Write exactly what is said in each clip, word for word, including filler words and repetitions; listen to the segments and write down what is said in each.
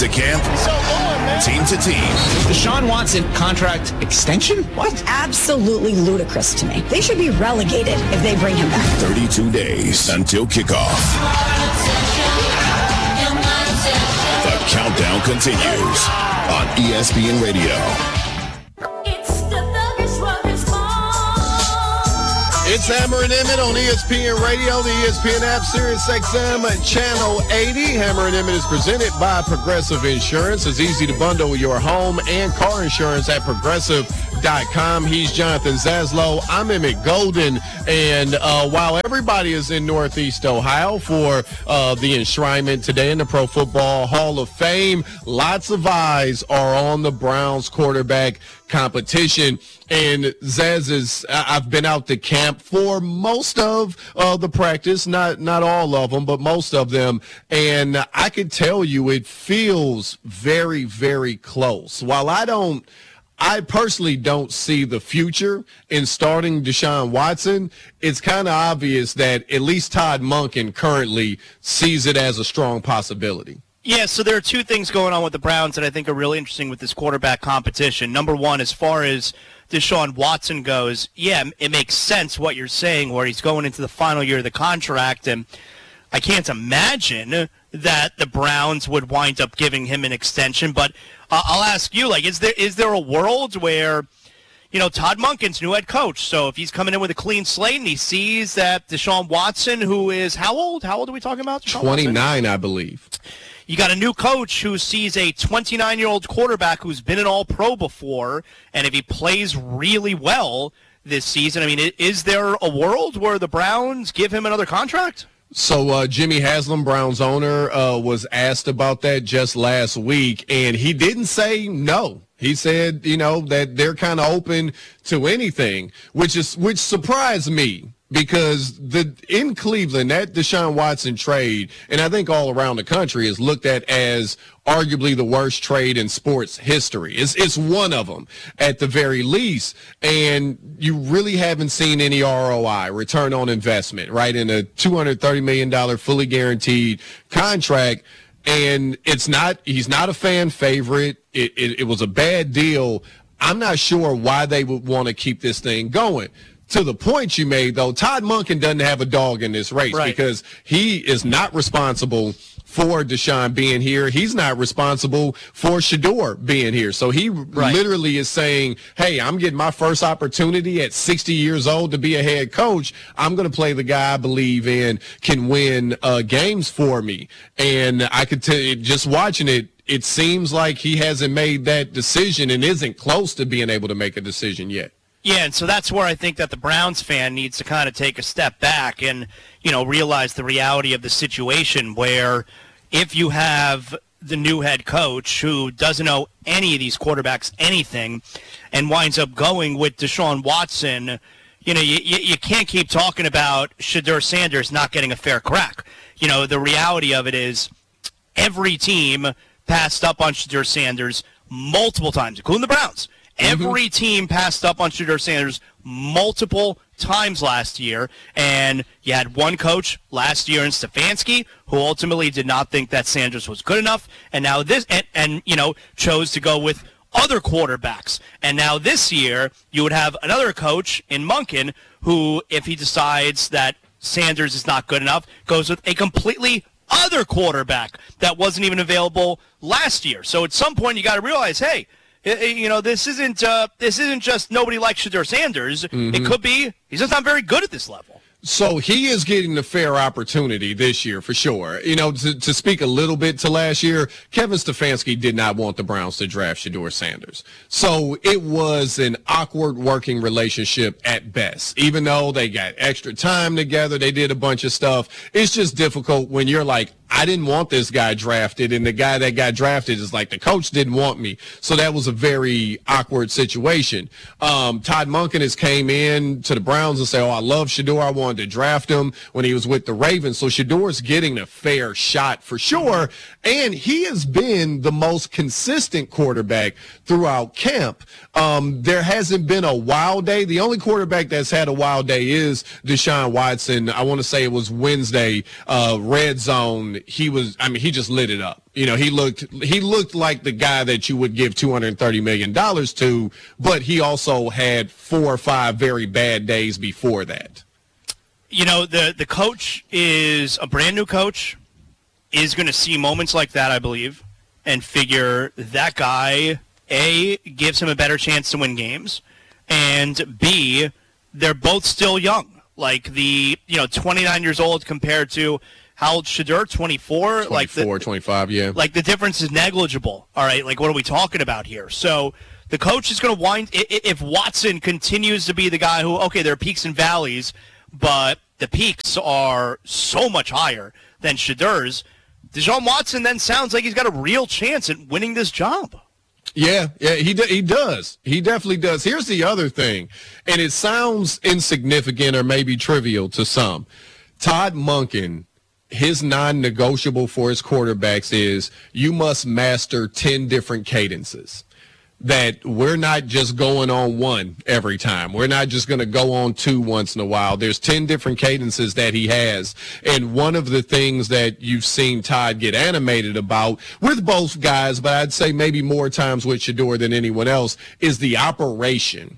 to camp, So on, man. team to team. Deshaun Watson contract extension? What? Absolutely ludicrous to me. They should be relegated if they bring him back. thirty-two days until kickoff. The countdown continues on E S P N Radio. It's Hammer and Emmett on E S P N Radio, the E S P N app, Sirius X M, Channel eighty. Hammer and Emmett is presented by Progressive Insurance. It's easy to bundle your home and car insurance at progressive dot com. He's Jonathan Zaslow. I'm Emmett Golden. And uh, while everybody is in Northeast Ohio for uh, the enshrinement today in the Pro Football Hall of Fame, lots of eyes are on the Browns quarterback competition. And Zaz is, I've been out to camp for most of uh, the practice, not not all of them, but most of them. And I can tell you it feels very, very close. While I don't, I personally don't see the future in starting Deshaun Watson, it's kind of obvious that at least Todd Monken currently sees it as a strong possibility. Yeah, so there are two things going on with the Browns that I think are really interesting with this quarterback competition. Number one, as far as Deshaun Watson goes, yeah, it makes sense what you're saying where he's going into the final year of the contract, and I can't imagine that the Browns would wind up giving him an extension. But uh, I'll ask you, like, is there is there a world where, you know, Todd Monken's new head coach, so if he's coming in with a clean slate and he sees that Deshaun Watson, who is how old? How old are we talking about? Deshaun twenty-nine, Watson? I believe. You got a new coach who sees a twenty-nine-year-old quarterback who's been an all-pro before, and if he plays really well this season, I mean, is there a world where the Browns give him another contract? So uh, Jimmy Haslam, Browns owner, uh, was asked about that just last week, and he didn't say no. He said, you know, that they're kind of open to anything, which is which surprised me. Because the in Cleveland, that Deshaun Watson trade, and I think all around the country, is looked at as arguably the worst trade in sports history. It's, it's one of them at the very least. And you really haven't seen any R O I, return on investment, right, in a two hundred thirty million dollars fully guaranteed contract. And it's not, he's not a fan favorite. It, it, it was a bad deal. I'm not sure why they would want to keep this thing going. To the point you made, though, Todd Monken doesn't have a dog in this race, right, because he is not responsible for Deshaun being here. He's not responsible for Shedeur being here. So he right. literally is saying, hey, I'm getting my first opportunity at sixty years old to be a head coach. I'm going to play the guy I believe in can win uh, games for me. And I could tell you, just watching it, it seems like he hasn't made that decision and isn't close to being able to make a decision yet. Yeah, and so that's where I think that the Browns fan needs to kind of take a step back and, you know, realize the reality of the situation where if you have the new head coach who doesn't know any of these quarterbacks anything and winds up going with Deshaun Watson, you know, you, you can't keep talking about Shedeur Sanders not getting a fair crack. You know, the reality of it is every team passed up on Shedeur Sanders multiple times, including the Browns. Every team passed up on Shedeur Sanders multiple times last year, and you had one coach last year in Stefanski who ultimately did not think that Sanders was good enough, and now this, and, and you know, chose to go with other quarterbacks. And now this year, you would have another coach in Monken who, if he decides that Sanders is not good enough, goes with a completely other quarterback that wasn't even available last year. So at some point, you got to realize, hey, you know, this isn't uh, this isn't just nobody likes Shedeur Sanders. Mm-hmm. It could be he's just not very good at this level. So he is getting the fair opportunity this year for sure. You know, to, to speak a little bit to last year, Kevin Stefanski did not want the Browns to draft Shedeur Sanders. So it was an awkward working relationship at best. Even though they got extra time together, they did a bunch of stuff. It's just difficult when you're like, I didn't want this guy drafted, and the guy that got drafted is like, the coach didn't want me. So that was a very awkward situation. Um, Todd Monken has came in to the Browns and said, oh, I love Shedeur. I wanted to draft him when he was with the Ravens. So Shedeur's getting a fair shot for sure. And he has been the most consistent quarterback throughout camp. Um, there hasn't been a wild day. The only quarterback that's had a wild day is Deshaun Watson. I want to say it was Wednesday, uh, red zone. and he was, I mean, he just lit it up. You know, he looked, he looked like the guy that you would give two hundred thirty million dollars to, but he also had four or five very bad days before that. You know, the, the coach is a brand new coach, is going to see moments like that, I believe, and figure that guy, A, gives him a better chance to win games, and B, they're both still young. Like the, you know, twenty-nine years old compared to how old Shedeur, twenty-four? twenty-four, like the, twenty-five, yeah. Like the difference is negligible. All right, like what are we talking about here? So the coach is going to wind, if Watson continues to be the guy who, okay, there are peaks and valleys, but the peaks are so much higher than Shedeur's, Deshaun Watson then sounds like he's got a real chance at winning this job. Yeah, yeah, he he does. He definitely does. Here's the other thing, and it sounds insignificant or maybe trivial to some. Todd Monken, his non-negotiable for his quarterbacks is you must master ten different cadences. That we're not just going on one every time. We're not just going to go on two once in a while. There's ten different cadences that he has. And one of the things that you've seen Todd get animated about with both guys, but I'd say maybe more times with Shedeur than anyone else, is the operation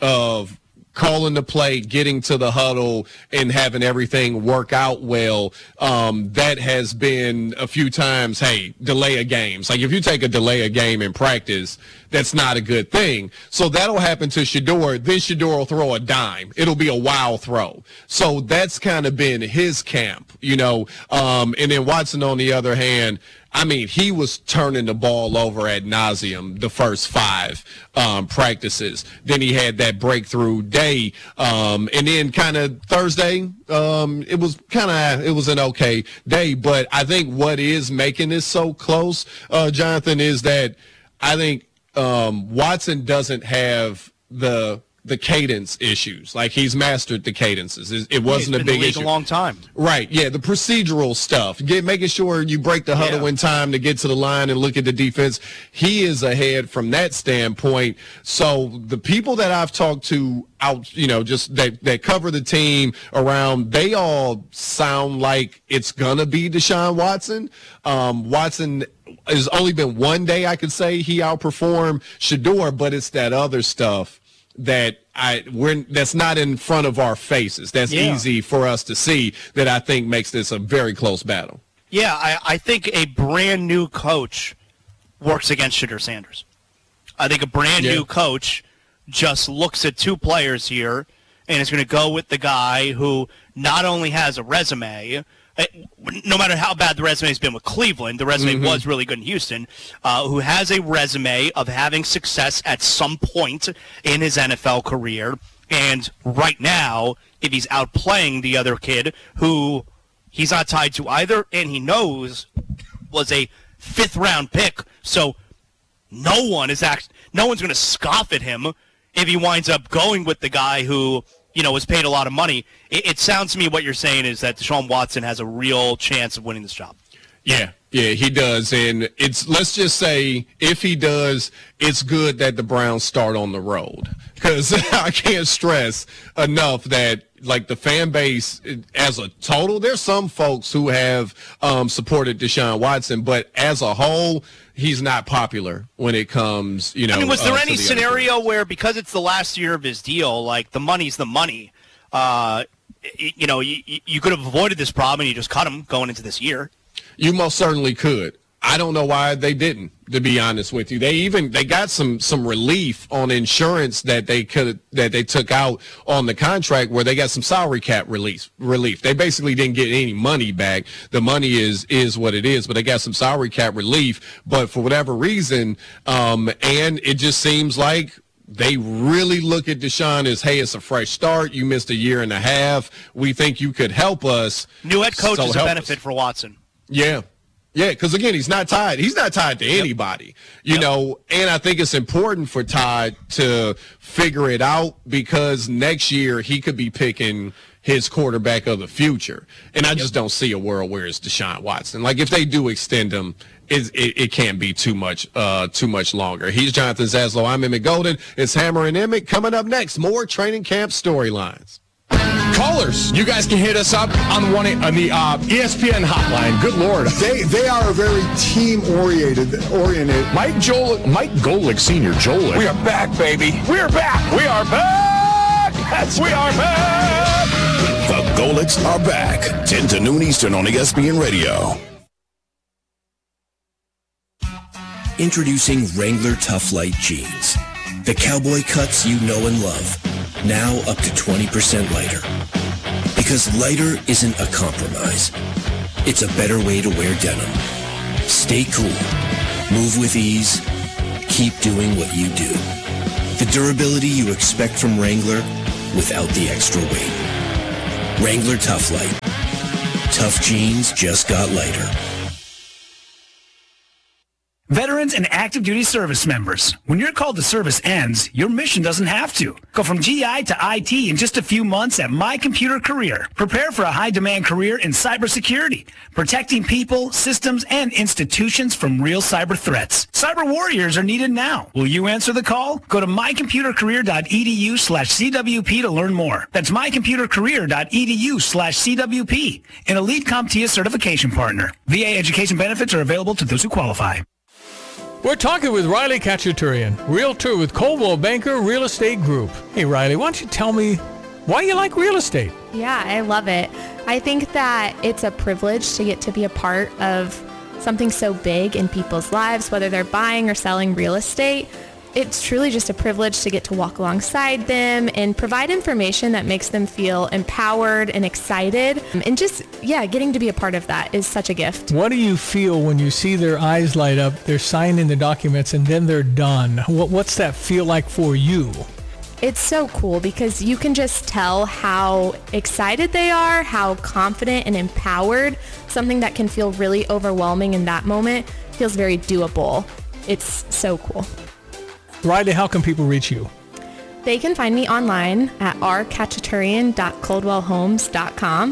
of calling the play, getting to the huddle, and having everything work out well. Um, that has been a few times, hey, delay a game. Like if you take a delay a game in practice, that's not a good thing. So that'll happen to Shedeur. Then Shedeur will throw a dime. It'll be a wild throw. So that's kind of been his camp, you know. Um, and then Watson, on the other hand, I mean, he was turning the ball over ad nauseum the first five um, practices. Then he had that breakthrough day. Um, and then kind of Thursday, um, it was kind of, it was an okay day. But I think what is making this so close, uh, Jonathan, is that I think um, Watson doesn't have the the cadence issues. Like he's mastered the cadences. It, it wasn't yeah, a big in the league issue. A long time. Right. Yeah. The procedural stuff, get making sure you break the huddle Yeah. in time to get to the line and look at the defense. He is ahead from that standpoint. So the people that I've talked to out, you know, just that, that cover the team around, they all sound like it's gonna be Deshaun Watson. Um, Watson has only been one day I could say he outperformed Shedeur, but it's that other stuff that I we're that's not in front of our faces. That's Yeah. easy for us to see, that I think makes this a very close battle. Yeah, I, I think a brand new coach works against Shedeur Sanders. I think a brand Yeah. new coach just looks at two players here and is going to go with the guy who not only has a resume, eh, no matter how bad the resume has been with Cleveland, the resume Mm-hmm. was really good in Houston, uh, who has a resume of having success at some point in his N F L career. And right now, if he's outplaying the other kid who he's not tied to either, and he knows was a fifth round pick, so no one is act no one's going to scoff at him if he winds up going with the guy who, you know, was paid a lot of money. It, it sounds to me what you're saying is that Deshaun Watson has a real chance of winning this job. Yeah, yeah, he does. And it's, let's just say, if he does, it's good that the Browns start on the road. Because I can't stress enough that, like, the fan base as a total, there's some folks who have um, supported Deshaun Watson, but as a whole, he's not popular when it comes, you know. I mean, was there uh, any to the scenario other where, because it's the last year of his deal, like, the money's the money, uh, y- you know, you, you could have avoided this problem and you just cut him going into this year? You most certainly could. I don't know why they didn't, to be honest with you. They even they got some some relief on insurance that they could that they took out on the contract, where they got some salary cap release relief. They basically didn't get any money back. The money is is what it is, but they got some salary cap relief. But for whatever reason, um, and it just seems like they really look at Deshaun as, hey, it's a fresh start. You missed a year and a half. We think you could help us. New head coach So is a help benefit us. for Watson. Yeah. Yeah, because, again, he's not tied. He's not tied to anybody, you Yep. know, and I think it's important for Todd to figure it out, because next year he could be picking his quarterback of the future. And I just don't see a world where it's Deshaun Watson. Like, if they do extend him, it, it, it can't be too much uh, too much longer. He's Jonathan Zaslow. I'm Emmett Golden. It's Hammer and Emmett. Coming up next, more training camp storylines. Callers, you guys can hit us up on one on the uh, E S P N hotline. Good Lord, they they are very team oriented. Oriented. Mike Joel, Mike Golick Senior, Joel. We are back, baby. We are back. We are back. Yes, we are back. The Golicks are back. ten to noon Eastern on E S P N Radio. Introducing Wrangler Tough Light Jeans. The cowboy cuts you know and love. Now up to twenty percent lighter. Because lighter isn't a compromise. It's a better way to wear denim. Stay cool. Move with ease. Keep doing what you do. The durability you expect from Wrangler without the extra weight. Wrangler Tough Light. Tough jeans just got lighter. Veterans and active duty service members, when your call to service ends, your mission doesn't have to. Go from G I to I T in just a few months at My Computer Career. Prepare for a high-demand career in cybersecurity, protecting people, systems, and institutions from real cyber threats. Cyber warriors are needed now. Will you answer the call? Go to mycomputercareer.edu slash CWP to learn more. That's mycomputercareer.edu slash CWP, an Elite CompTIA certification partner. V A education benefits are available to those who qualify. We're talking with Riley Kachaturian, realtor with Coldwell Banker Real Estate Group. Hey, Riley, why don't you tell me why you like real estate? Yeah, I love it. I think that it's a privilege to get to be a part of something so big in people's lives, whether they're buying or selling real estate. It's truly just a privilege to get to walk alongside them and provide information that makes them feel empowered and excited. And just, yeah, getting to be a part of that is such a gift. What do you feel when you see their eyes light up, they're signing the documents, and then they're done? What, what's that feel like for you? It's so cool because you can just tell how excited they are, how confident and empowered. Something that can feel really overwhelming in that moment feels very doable. It's so cool. Riley, how can people reach you? They can find me online at r kachaturian dot coldwell homes dot com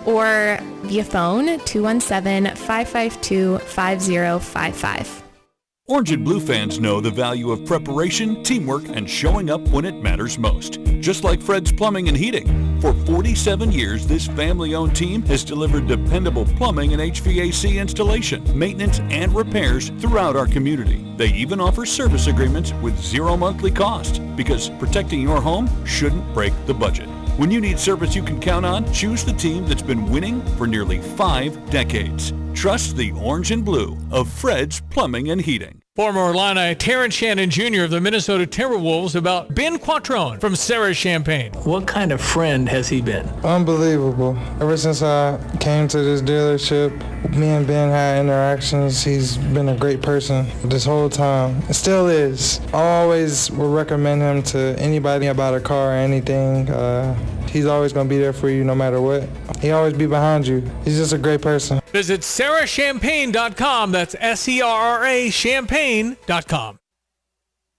or via phone two one seven, five five two, five zero five five. Orange and Blue fans know the value of preparation, teamwork, and showing up when it matters most. Just like Fred's Plumbing and Heating. For forty-seven years, this family-owned team has delivered dependable plumbing and H V A C installation, maintenance, and repairs throughout our community. They even offer service agreements with zero monthly cost, because protecting your home shouldn't break the budget. When you need service you can count on, choose the team that's been winning for nearly five decades. Trust the Orange and Blue of Fred's Plumbing and Heating. Former Illini Terrence Shannon Junior of the Minnesota Timberwolves about Ben Quattrone from Sarah Champagne. What kind of friend has he been? Unbelievable. Ever since I came to this dealership, me and Ben had interactions. He's been a great person this whole time. It still is. I always would recommend him to anybody about a car or anything. Uh, he's always going to be there for you no matter what. He always be behind you. He's just a great person. Visit sarah champagne dot com. That's S E R R A champagne dot com.